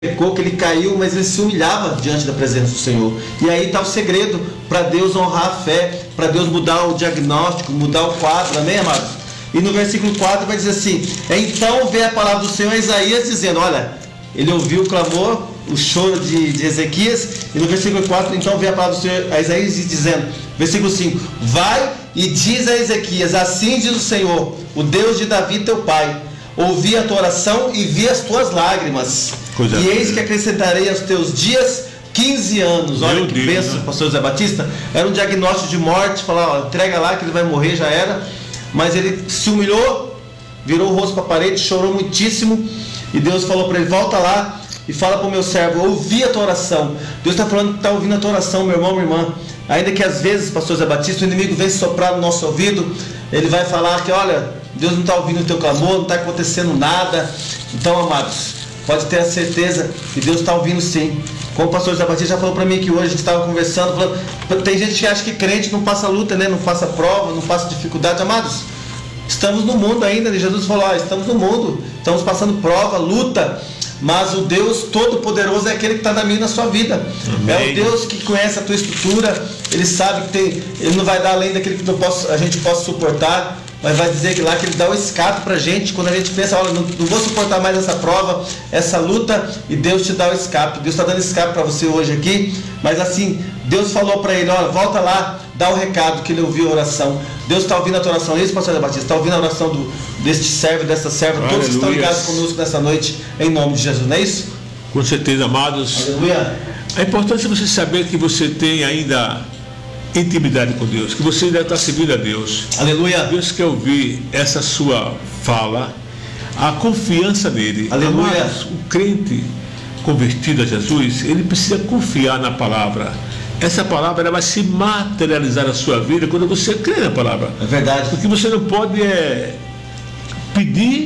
pecou, que ele caiu, mas ele se humilhava diante da presença do Senhor. E aí está o segredo para Deus honrar a fé, para Deus mudar o diagnóstico, mudar o quadro, amém, amados? E no versículo 4 vai dizer assim: então veio a palavra do Senhor a Isaías dizendo, olha, ele ouviu o clamor, o choro de Ezequias, e no versículo 4, então veio a palavra do Senhor a Isaías dizendo, versículo 5, vai e diz a Ezequias, assim diz o Senhor, o Deus de Davi teu pai, ouvi a tua oração e vi as tuas lágrimas, e eis que acrescentarei aos teus dias 15 anos. Olha que bênção, pastor José Batista. Era um diagnóstico de morte, falar, ó, entrega lá que ele vai morrer, já era. Mas ele se humilhou, virou o rosto para a parede, chorou muitíssimo, e Deus falou para ele, volta lá e fala para o meu servo, ouvi a tua oração. Deus está falando que está ouvindo a tua oração, meu irmão, minha irmã. Ainda que às vezes, pastor José Batista, o inimigo vem soprar no nosso ouvido, ele vai falar que, olha, Deus não está ouvindo o teu clamor, não está acontecendo nada. Então, amados, pode ter a certeza que Deus está ouvindo sim. Como o pastor José Batista já falou para mim que hoje a gente estava conversando, falando, tem gente que acha que crente não passa luta, né? Não passa prova, não passa dificuldade. Amados, estamos no mundo ainda, Jesus falou, estamos no mundo, estamos passando prova, luta, mas o Deus Todo-Poderoso é aquele que está na minha e na sua vida. Amém. É o Deus que conhece a tua estrutura, Ele sabe que Ele não vai dar além daquilo que a gente possa suportar, mas vai dizer que lá que Ele dá o escape para a gente, quando a gente pensa, olha, não vou suportar mais essa prova, essa luta, e Deus te dá o escape. Deus está dando escape para você hoje aqui, mas assim, Deus falou para ele, olha, volta lá, dá o recado que ele ouviu a oração. Deus está ouvindo a tua oração, isso, pastor Batista, está ouvindo a oração deste servo, desta serva, aleluia. Todos que estão ligados conosco nessa noite, em nome de Jesus, não é isso? Com certeza, amados. Aleluia. É importante você saber que você tem ainda intimidade com Deus, que você ainda está servindo a Deus. Aleluia. Deus quer ouvir essa sua fala, a confiança nele. Aleluia. Amados, o crente convertido a Jesus, ele precisa confiar na palavra. Essa palavra ela vai se materializar na sua vida quando você crê na palavra. É verdade. Porque você não pode pedir